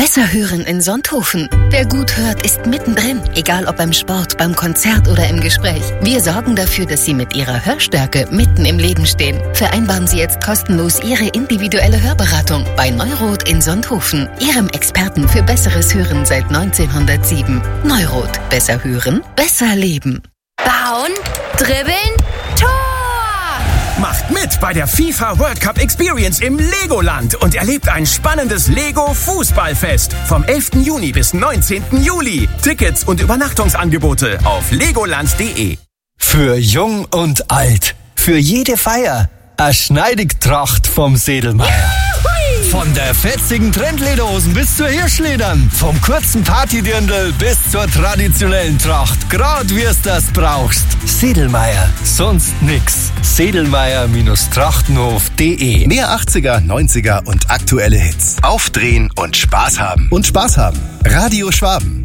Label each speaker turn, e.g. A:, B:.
A: Besser hören in Sonthofen. Wer gut hört, ist mittendrin. Egal ob beim Sport, beim Konzert oder im Gespräch. Wir sorgen dafür, dass Sie mit Ihrer Hörstärke mitten im Leben stehen. Vereinbaren Sie jetzt kostenlos Ihre individuelle Hörberatung bei Neurot in Sonthofen. Ihrem Experten für besseres Hören seit 1907. Neurot. Besser hören, besser leben.
B: Bauen, dribbeln, Tor!
C: Macht mit bei der FIFA World Cup Experience im Legoland und erlebt ein spannendes Lego-Fußballfest vom 11. Juni bis 19. Juli. Tickets und Übernachtungsangebote auf legoland.de.
D: Für Jung und Alt, für jede Feier, eine Schneidigtracht vom Sedlmeier. Von der fetzigen Trendlederhosen bis zur Hirschledern, vom kurzen Partydirndl bis zur traditionellen Tracht, grad wie es das brauchst. Sedlmeier, sonst nix. Sedlmeier-trachtenhof.de.
E: Mehr 80er, 90er und aktuelle Hits. Aufdrehen und Spaß haben. Radio Schwaben.